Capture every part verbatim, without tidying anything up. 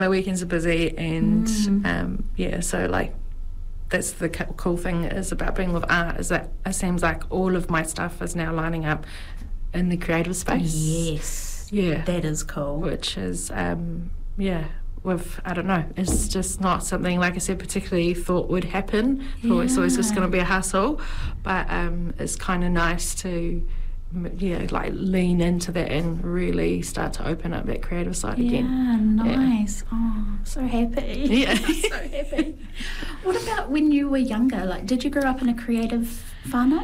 My weekends are busy, and Mm. um, yeah, so like that's the co- cool thing is about being with art is that it seems like all of my stuff is now lining up in the creative space. Yes. Yeah. That is cool. Which is, um, yeah, with, I don't know, it's just not something, like I said, particularly thought would happen. Thought it's always just Yeah. going to be a hustle. But um, it's kind of nice to, m- yeah, like lean into that and really start to open up that creative side Yeah, again. nice. Oh, I'm so happy. Yeah. I'm so happy. What about when you were younger? Like, did you grow up in a creative whānau?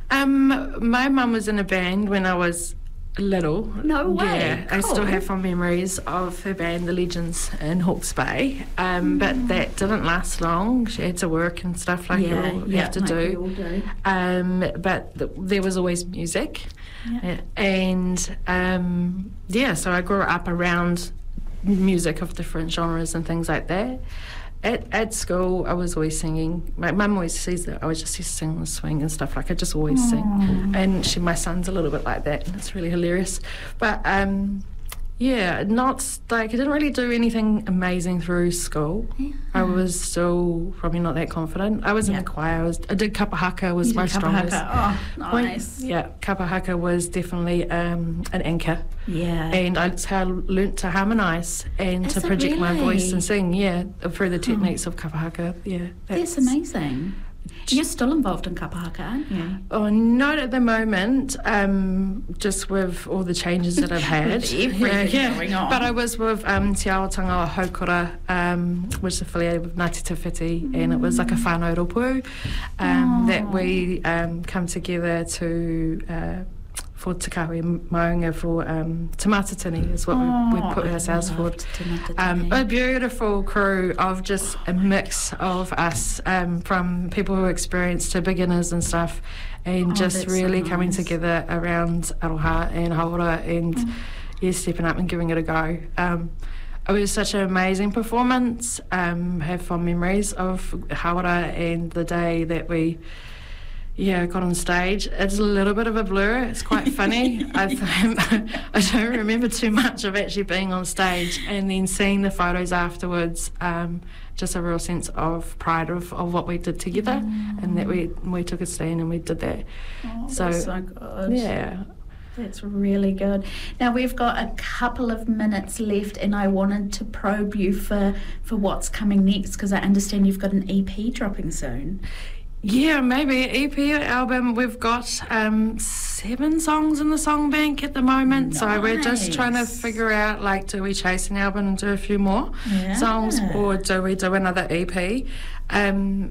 Um, my mum was in a band when I was little. No way. Yeah, I still Cool. have fond memories of her band, The Legends, in Hawke's Bay. Um, But that didn't last long. She had to work and stuff like you all yeah, have to like we do. all do. Um, but th- there was always music. Yeah. Yeah. And um, yeah, so I grew up around music of different genres and things like that. At, at school, I was always singing. My mum always says that I was just used to sing the swing and stuff. Like I just always Aww. sing, and she, my son's a little bit like that, and it's really hilarious. But um, yeah, not like I didn't really do anything amazing through school. Yeah. I was still probably not that confident. I was Yeah. in the choir. I was. I did kapahaka was You my did strongest. kapahaka. Oh, point. nice. Yeah, kapahaka was definitely um, an anchor. Yeah. And I, it's how I learnt to harmonise and Is to it project my voice really? and sing, yeah, through the techniques of kapahaka, yeah. That's amazing. You're still involved in kapahaka, aren't you? Oh, not at the moment, um, just with all the changes that I've had. With everything going on. But I was with um, Te Aotearoa Haukura, um, which is affiliated with Ngāti Te Whiti, and it was like a whānau ropu um, Oh. that we um, come together to... Uh, for Te Kahui Maunga for um, Te Matatini is what Oh, we, we put I ourselves for. loved Te Matatini. Um, a beautiful crew of just a mix of us, um, from people who are experienced to beginners and stuff, and Oh, just that's so really coming nice. together around aroha and haora and Mm. yeah, stepping up and giving it a go. Um, it was such an amazing performance. Um, have fond memories of haora and the day that we yeah, got on stage. It's a little bit of a blur. It's quite funny. I th- I don't remember too much of actually being on stage, and then seeing the photos afterwards. Um, just a real sense of pride of, of what we did together, Mm. and that we we took a stand and we did that. Oh, So, that's so good. Yeah. That's really good. Now we've got a couple of minutes left, and I wanted to probe you for, for what's coming next, because I understand you've got an E P dropping soon. Yeah, maybe E P or album. We've got um, seven songs in the song bank at the moment, so we're just trying to Nice. figure out, like, do we chase an album and do a few more Yeah. songs, or do we do another E P? Um,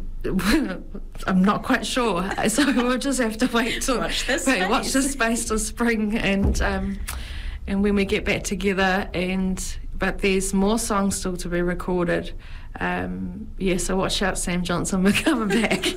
I'm not quite sure, so we'll just have to wait till Watch this wait, watch space. this space till spring, and um, and when we get back together. And but there's more songs still to be recorded. Um, yeah, so watch out, Sam Johnson, we're coming back.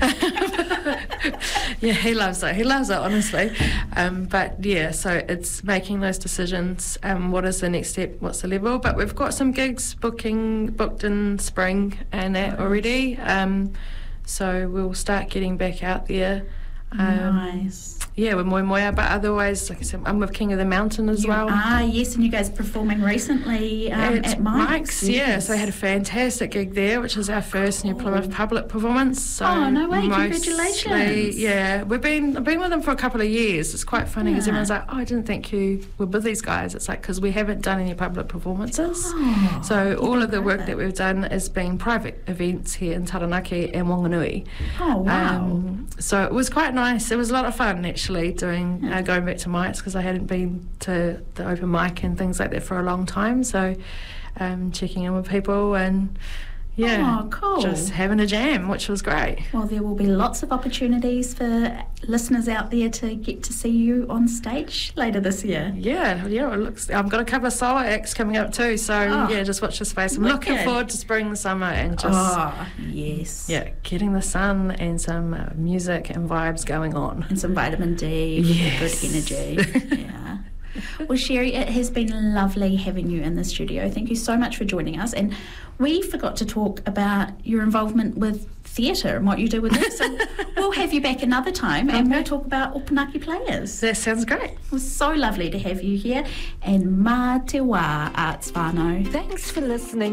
Yeah, he loves it. He loves it, honestly. Um, but yeah, so it's making those decisions. Um, what is the next step? What's the level? But we've got some gigs booking booked in spring and that already. Um, so we'll start getting back out there. Um, Nice. Yeah, with Moi Moia, but otherwise, like I said, I'm with King of the Mountain as You well. are, yes, and you guys performing recently um, At at Mike's. yeah. yes. So I had a fantastic gig there, which is our first New Plymouth public performance. So Oh, no way, mostly- congratulations. Yeah, we've been I've been with them for a couple of years. It's quite funny because Yeah. everyone's like, oh, I didn't think you were with these guys. It's like, because we haven't done any public performances. Oh, So all of the work great. that we've done has been private events here in Taranaki and Wanganui. Oh, wow. Um, so it was quite nice. It was a lot of fun, actually, doing uh, going back to Mike's, because I hadn't been to the open mic and things like that for a long time. So um, checking in with people and yeah, Oh, cool. just having a jam, which was great. Well, there will be lots of opportunities for listeners out there to get to see you on stage later this year. Yeah, yeah. It looks. I've got a couple of solo acts coming up too. So Oh, yeah, just watch the space. I'm looking wicked. forward to spring and summer and just Oh, yes. yeah, getting the sun and some uh, music and vibes going on. And some vitamin D, Yes. good energy. Yeah. Well, Sherry, it has been lovely having you in the studio. Thank you so much for joining us. And we forgot to talk about your involvement with theatre and what you do with it. So we'll have you back another time and Okay. we'll talk about Opunaki Players. That sounds great. It was so lovely to have you here. And mā te wā, Arts Whānau. Thanks for listening